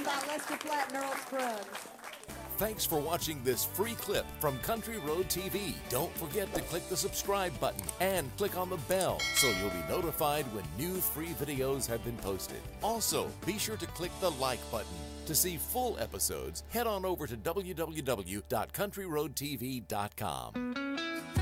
about Lester Flatt and Earl Scruggs. Thanks for watching this free clip from Country Road TV. Don't forget to click the subscribe button and click on the bell so you'll be notified when new free videos have been posted. Also, be sure to click the like button. To see full episodes, head on over to www.countryroadtv.com.